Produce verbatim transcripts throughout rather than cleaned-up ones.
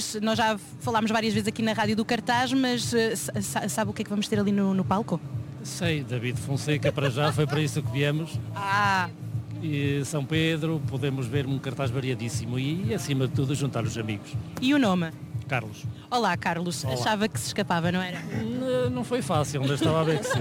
depois, nós já falámos várias vezes aqui na rádio do cartaz, mas uh, sabe o que é que vamos ter ali no, no palco? Sei, David Fonseca, para já foi para isso que viemos. Ah! E São Pedro, podemos ver um cartaz variadíssimo e, acima de tudo, juntar os amigos. E o nome? Carlos. Olá, Carlos. Olá. Achava que se escapava, não era? Não, não foi fácil, mas estava a ver que sim.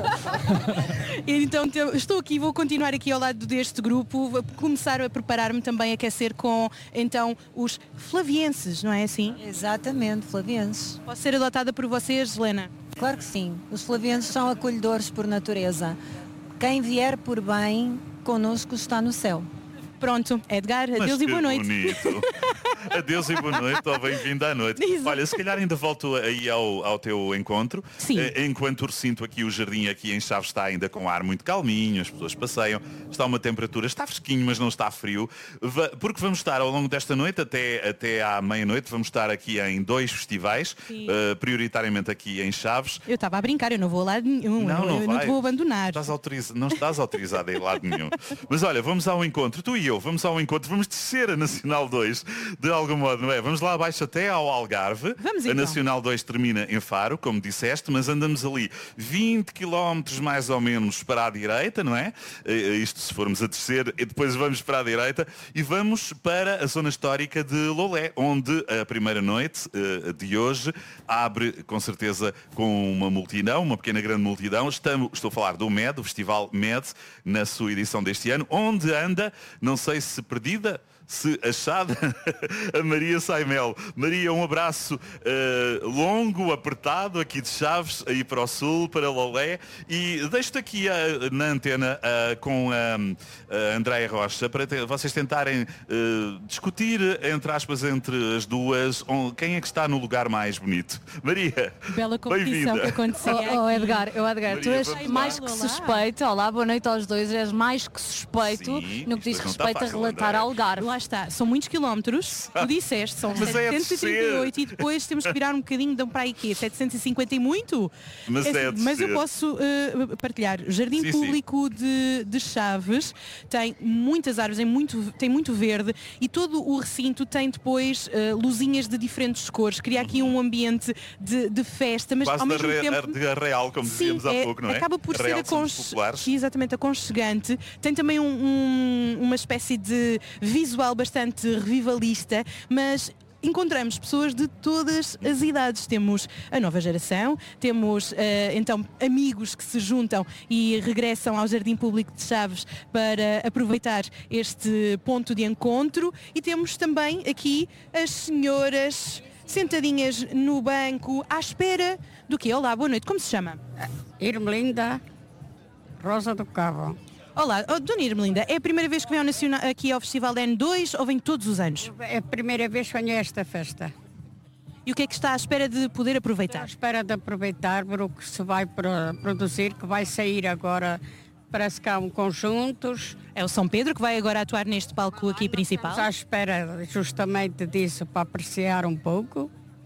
Então, estou aqui, vou continuar aqui ao lado deste grupo, vou começar a preparar-me também a aquecer com, então, os flavienses, não é assim? Exatamente, flavienses. Posso ser adotada por vocês, Helena? Claro que sim. Os flavienses são acolhedores por natureza. Quem vier por bem, connosco está no céu. Pronto, Edgar, Mas adeus e que boa noite. Bonito. Adeus e boa noite, ou bem-vindo à noite. Exato. Olha, se calhar ainda volto aí ao, ao teu encontro. Sim. Eh, Enquanto recinto aqui, o jardim aqui em Chaves está ainda com ar muito calminho, as pessoas passeiam, está uma temperatura, está fresquinho, mas não está frio, Va- porque vamos estar ao longo desta noite, até, até à meia-noite, vamos estar aqui em dois festivais, eh, prioritariamente aqui em Chaves. Eu estava a brincar, eu não vou a lado nenhum, Não, não eu não te vais. vou abandonar. Estás autoriza... Não estás autorizado a ir lado nenhum. Mas olha, vamos ao encontro, tu e eu, vamos ao encontro, vamos descer a Nacional dois, de algum modo, não é? Vamos lá abaixo até ao Algarve. Vamos a então. Nacional dois termina em Faro, como disseste, mas andamos ali vinte quilómetros mais ou menos para a direita, não é? Eh, Isto se formos a descer, e depois vamos para a direita e vamos para a zona histórica de Lolé, onde a primeira noite eh, de hoje abre com certeza com uma multidão, uma pequena grande multidão. Estamos, estou a falar do M E D, o Festival M E D, na sua edição deste ano, onde anda, não sei se perdida, se achada, a Maria Saimel. Maria, um abraço uh, longo, apertado, aqui de Chaves, aí para o sul, para Lolé, e deixo-te aqui uh, na antena uh, com uh, a Andréia Rocha, para te- vocês tentarem uh, discutir, entre aspas, entre as duas, on- quem é que está no lugar mais bonito. Maria, Bela competição bem-vinda. que acontecia Oh, oh, aqui. Edgar, eu Edgar, tu Maria, és vamos mais lá. que Olá. suspeito, olá, boa noite aos dois, és mais que suspeito Sim, no que diz isto não está respeito a fácil, relatar Andréia. Algarve. Lá está, são muitos quilómetros, tu disseste, são Mas é setecentos e trinta e oito descer. e depois temos que virar um bocadinho, dão para aí quê? setecentos e cinquenta e muito? Mas é assim, mas eu descer. posso uh, partilhar. O Jardim Sim, sim. Público de, de Chaves tem muitas árvores, tem muito, tem muito verde e todo o recinto tem depois uh, luzinhas de diferentes cores. Cria aqui um ambiente de, de festa, mas Quase ao da mesmo re- tempo... de Arraial, como dizíamos há é- pouco, não é? acaba por Arraial ser de Santos aconche... Populares. exatamente aconchegante. Tem também um- um- uma espécie de visual bastante revivalista, mas encontramos pessoas de todas as idades. Temos a nova geração, temos eh, então amigos que se juntam e regressam ao Jardim Público de Chaves para aproveitar este ponto de encontro, e temos também aqui as senhoras sentadinhas no banco à espera do quê? Olá, boa noite, como se chama? Irmelinda Rosa do Cabo. Olá, oh, Dona Irmelinda, é a primeira vez que vem ao nacional, aqui ao Festival da N dois ou vem todos os anos? É a primeira vez que venho a esta festa. E o que é que está à espera de poder Estou à aproveitar? espera de aproveitar para o que se vai pro- produzir, que vai sair agora, parece que há um conjuntos. É o São Pedro que vai agora atuar neste palco aqui principal? Estamos à espera justamente disso para apreciar um pouco.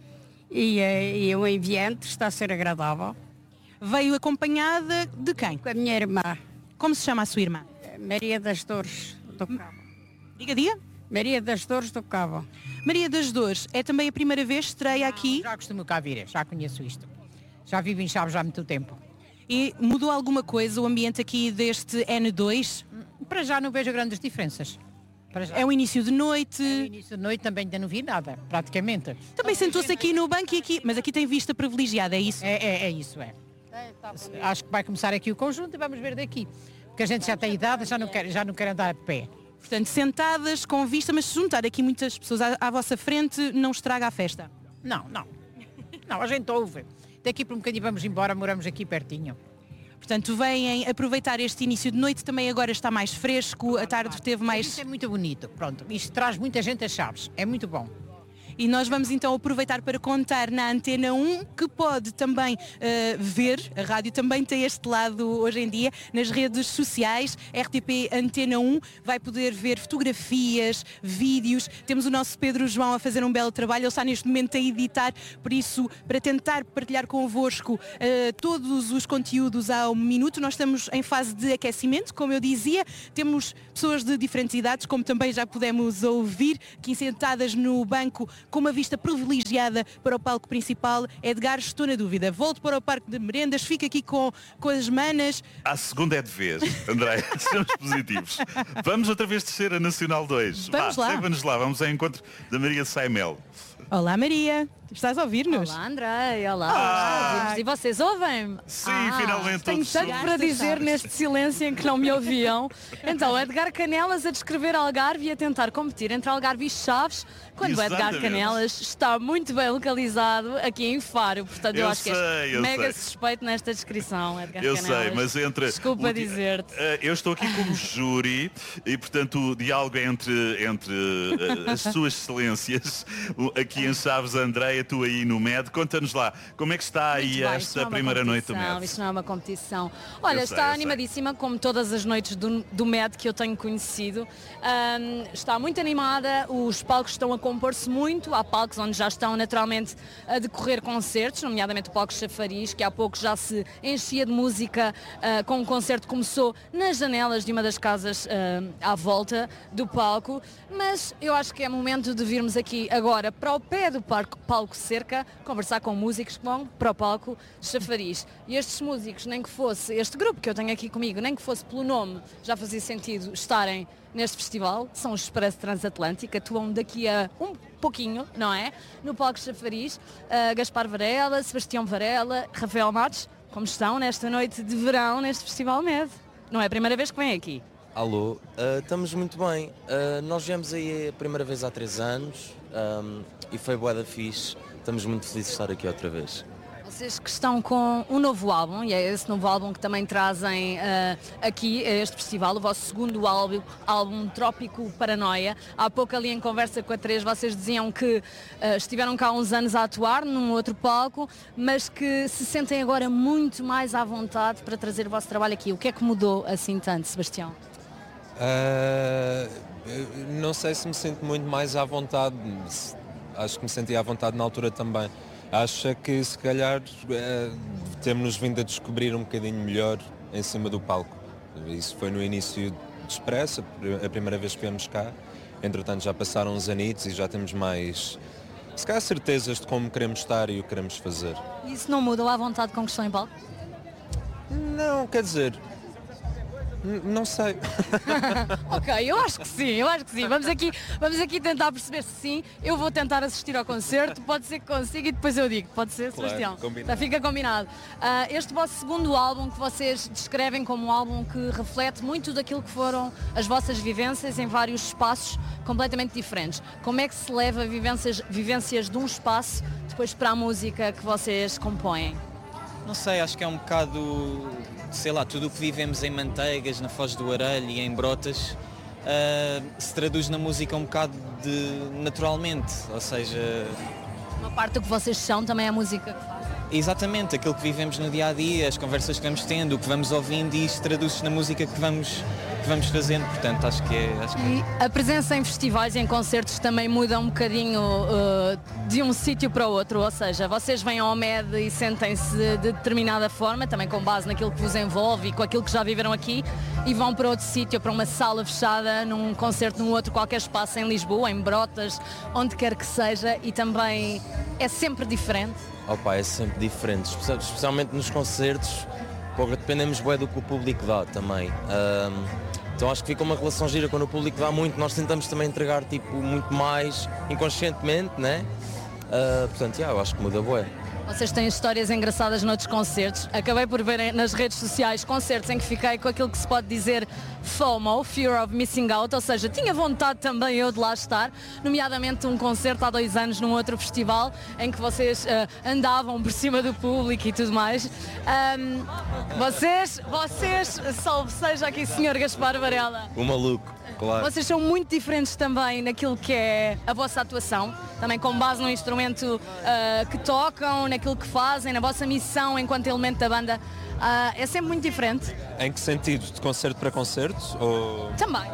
E, eh, e o ambiente está a ser agradável. Veio acompanhada de quem? Com a minha irmã, Como se chama a sua irmã? Maria das Dores do Cabo. Diga, diga. Maria das Dores do Cabo. Maria das Dores, é também a primeira vez que estreia aqui Já costumo cá vir, já conheço isto. Já vivo em Chaves há muito tempo. e mudou alguma coisa o ambiente aqui deste N dois? Para já não vejo grandes diferenças. Para já. É o início de noite, No início de noite também ainda não vi nada, praticamente. também sentou-se aqui no banco e aqui, mas aqui tem vista privilegiada, é isso? É, é, é isso, é. Acho que vai começar aqui o conjunto e vamos ver daqui. Porque a gente já tem idade, já não quer, já não quer andar a pé. Portanto, sentadas, com vista, mas se juntar aqui muitas pessoas à, à vossa frente, não estraga a festa. Não, não. Não, a gente ouve. Daqui por um bocadinho vamos embora, moramos aqui pertinho. Portanto, vêm aproveitar este início de noite, também agora está mais fresco, a tarde teve Isso mais... é muito bonito, pronto. Isto traz muita gente a Chaves, é muito bom. E nós vamos então aproveitar para contar na Antena um, que pode também eh, ver, a rádio também tem este lado hoje em dia, nas redes sociais, R T P Antena um, vai poder ver fotografias, vídeos, temos o nosso Pedro João a fazer um belo trabalho, ele está neste momento a editar, por isso, para tentar partilhar convosco eh, todos os conteúdos ao minuto, nós estamos em fase de aquecimento, como eu dizia, temos pessoas de diferentes idades, como também já pudemos ouvir, aqui sentadas no banco com uma vista privilegiada para o palco principal. Edgar, estou na dúvida. Volto para o Parque de Merendas, fico aqui com, com as manas. A segunda é de vez, André. Sejamos positivos. Vamos outra vez descer a Nacional dois. Vamos Vá, lá. leva-nos lá. Vamos ao encontro da Maria de Saimel. Olá, Maria. Estás a ouvir-nos? Olá, Andrei, olá. Ah. E vocês ouvem-me? Sim, finalmente Tenho todos tanto somos. para dizer neste silêncio em que não me ouviam. Então, Edgar Canelas a descrever Algarve e a tentar competir entre Algarve e Chaves, quando o Edgar Exatamente. Canelas está muito bem localizado aqui em Faro. Portanto, eu, Eu acho que sei, és eu mega sei. suspeito nesta descrição, Edgar Eu Canelas. sei, mas entre... Desculpa o di- dizer-te. Eh, Eu estou aqui como júri e, portanto, o diálogo é entre, entre eh, as suas excelências, o- aqui em Chaves, a Andreia, tu aí no M E D. Conta-nos lá, como é que está aí Muito bem, isto não esta é uma primeira noite do M competição, E D? Isto não é uma competição. Olha, Eu sei, está eu animadíssima, como todas as noites do, do M E D que eu tenho conhecido. Ahm, está muito animada, os palcos estão a compor-se muito. Há palcos onde já estão naturalmente a decorrer concertos, nomeadamente o palco Chafariz, que há pouco já se enchia de música ah, com um concerto que começou nas janelas de uma das casas ah, à volta do palco. Mas eu acho que é momento de virmos aqui agora para o pé do parco, palco Cerca, conversar com músicos que vão para o palco Chafariz. E estes músicos, nem que fosse, este grupo que eu tenho aqui comigo, nem que fosse pelo nome, já fazia sentido estarem neste festival, são os Expresso Transatlântico, atuam daqui a um pouquinho, não é? No palco Chafariz, uh, Gaspar Varela, Sebastião Varela, Rafael Matos, como estão nesta noite de verão neste Festival M E D? Não é a primeira vez que vêm aqui. Alô, uh, estamos muito bem. Uh, nós viemos aí a primeira vez há três anos um, e foi bué da fixe. Estamos muito felizes de estar aqui outra vez. Vocês que estão com um novo álbum, e é esse novo álbum que também trazem uh, aqui a este festival, o vosso segundo álbum, álbum Trópico Paranoia. Há pouco ali em conversa com a Teresa, vocês diziam que uh, estiveram cá há uns anos a atuar num outro palco, mas que se sentem agora muito mais à vontade para trazer o vosso trabalho aqui. O que é que mudou assim tanto, Sebastião? Uh, não sei se me sinto muito mais à vontade, acho que me senti à vontade na altura também. Acho que se calhar uh, temos-nos vindo a descobrir um bocadinho melhor em cima do palco. Isso foi no início de Expresso, a primeira vez que viemos cá. Entretanto já passaram uns anitos e já temos mais, se calhar, certezas de como queremos estar e o que queremos fazer. Isso não mudou à vontade com que estão em palco? Não, quer dizer, n- não sei. Ok, eu acho que sim, eu acho que sim. Vamos aqui, vamos aqui tentar perceber se sim. Eu vou tentar assistir ao concerto, pode ser que consiga e depois eu digo. Pode ser, Claro, Sebastião? combinado. Já fica combinado. Ah, este vosso segundo álbum que vocês descrevem como um álbum que reflete muito daquilo que foram as vossas vivências em vários espaços completamente diferentes. Como é que se leva vivências, vivências de um espaço depois para a música que vocês compõem? Não sei, acho que é um bocado, sei lá, tudo o que vivemos em Manteigas, na Foz do Arelho e em Brotas uh, se traduz na música um bocado de naturalmente, ou seja, Uma parte do que vocês são também é a música que fazem. exatamente aquilo que vivemos no dia a dia, as conversas que vamos tendo, o que vamos ouvindo e isso traduz-se na música que vamos, que vamos fazendo, portanto acho que é. Acho que... E a presença em festivais e em concertos também muda um bocadinho uh, de um sítio para o outro, ou seja, vocês vêm ao M E D e sentem-se de determinada forma, também com base naquilo que vos envolve e com aquilo que já viveram aqui, e vão para outro sítio, para uma sala fechada, num concerto, num outro qualquer espaço em Lisboa, em Brotas, onde quer que seja, e também é sempre diferente. Opa, é sempre diferente, espe- especialmente nos concertos, porque dependemos bué do que o público dá também. Ahm, então acho que fica uma relação gira quando o público dá muito, nós tentamos também entregar tipo, muito mais inconscientemente, né? Ah, portanto, yeah, eu acho que muda bué. Vocês têm histórias engraçadas noutros concertos. Acabei por ver nas redes sociais concertos em que fiquei com aquilo que se pode dizer FOMO, Fear of Missing Out, ou seja, tinha vontade também eu de lá estar, nomeadamente um concerto há dois anos num outro festival em que vocês uh, andavam por cima do público e tudo mais. Um, vocês, vocês, salve seja aqui senhor Gaspar Varela. O maluco, claro. Vocês são muito diferentes também naquilo que é a vossa atuação, também com base no instrumento uh, que tocam, naquilo que fazem, na vossa missão enquanto elemento da banda. Uh, é sempre muito diferente. Em que sentido? De concerto para concerto? Ou... Também.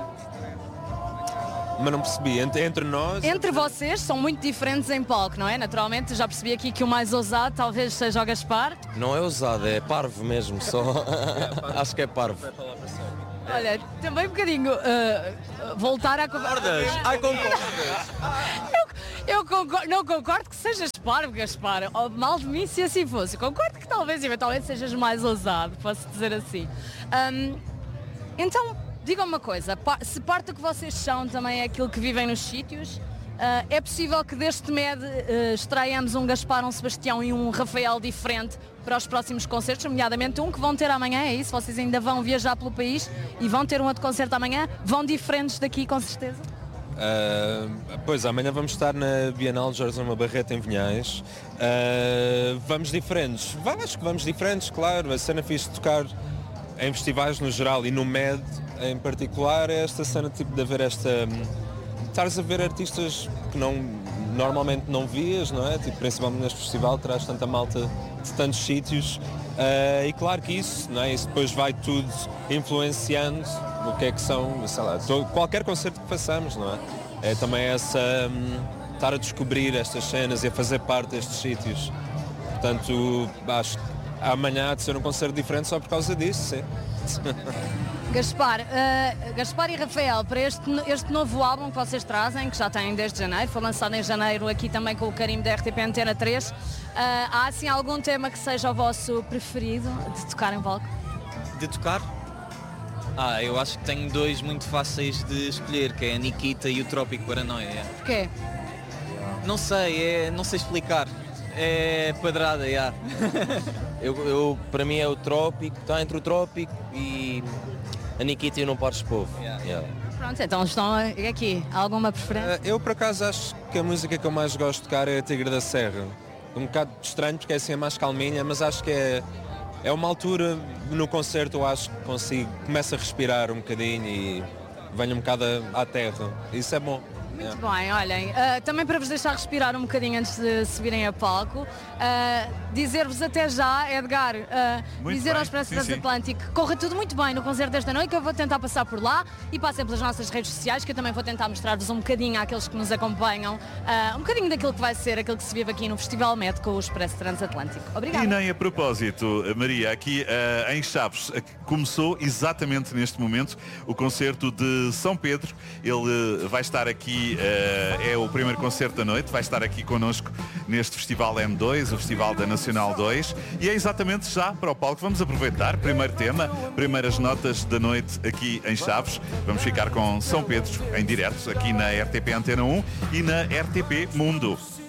Mas não percebi, entre, entre nós... Entre vocês são muito diferentes em palco, não é? Naturalmente, já percebi aqui que o mais ousado talvez seja o Gaspar. Não é ousado, é parvo mesmo, só. Acho que é parvo. Olha, também um bocadinho uh, voltar à conversa. Ai, concordas? Eu concordo, não concordo que sejas parvo, Gaspar. Oh, mal de mim se assim fosse. Concordo que talvez, eventualmente, sejas mais ousado, posso dizer assim. Um, então, digam-me uma coisa. Se parte do que vocês são também é aquilo que vivem nos sítios, uh, é possível que deste M E D uh, extraiamos um Gaspar, um Sebastião e um Rafael diferente para os próximos concertos, nomeadamente um que vão ter amanhã, é isso? Vocês ainda vão viajar pelo país e vão ter um outro concerto amanhã? Vão diferentes daqui, com certeza? Uh, pois, amanhã vamos estar na Bienal de Jorge Lima Barreto em Vinhais. Uh, vamos diferentes. Acho que vamos diferentes, claro. A cena fixe de tocar em festivais no geral e no M E D em particular é esta cena tipo de haver esta... Estares a ver artistas que não, normalmente não vias, não é? Tipo, principalmente neste festival, traz tanta malta de tantos sítios. Uh, e claro que isso, não é? Isso depois vai tudo influenciando o que é que são, sei lá, todo, qualquer concerto que façamos, não é? É também essa, um, estar a descobrir estas cenas e a fazer parte destes sítios. Portanto, acho que amanhã há de ser um concerto diferente só por causa disso, sim. Gaspar, uh, Gaspar e Rafael, para este, este novo álbum que vocês trazem, que já têm desde janeiro, foi lançado em janeiro aqui também com o carimbo da R T P Antena três, uh, há assim algum tema que seja o vosso preferido de tocar em palco? De tocar? Ah, eu acho que tenho dois muito fáceis de escolher, que é a Nikita e o Trópico Paranoia. Porquê? Não sei, é, não sei explicar. É padrada, já. eu, eu, para mim é o Trópico, está entre o Trópico e a Nikita e o Não Pares Povo. Yeah. Yeah. Pronto, então estão aqui. Alguma preferência? Uh, eu por acaso acho que a música que eu mais gosto de tocar é a Tigre da Serra. Um bocado estranho porque é assim é mais calminha, mas acho que é, é uma altura no concerto eu acho que consigo, começo a respirar um bocadinho e venho um bocado à terra. Isso é bom. Muito bem, olhem, uh, também para vos deixar respirar um bocadinho antes de subirem a palco, uh, dizer-vos até já, Edgar, uh, dizer bem. ao Expresso Sim, Transatlântico que corra tudo muito bem no concerto desta noite, que eu vou tentar passar por lá e passem pelas nossas redes sociais, que eu também vou tentar mostrar-vos um bocadinho àqueles que nos acompanham, uh, um bocadinho daquilo que vai ser, aquilo que se vive aqui no Festival M E D com o Expresso Transatlântico. Obrigada. E nem a propósito, Maria, aqui uh, em Chaves, começou exatamente neste momento o concerto de São Pedro. Ele uh, vai estar aqui, uh, é o primeiro concerto da noite, vai estar aqui connosco neste Festival M dois, o Festival da Nacional dois, e é exatamente já para o palco. Vamos aproveitar, primeiro tema, primeiras notas da noite aqui em Chaves. Vamos ficar com São Pedro em direto aqui na R T P Antena um e na R T P Mundo.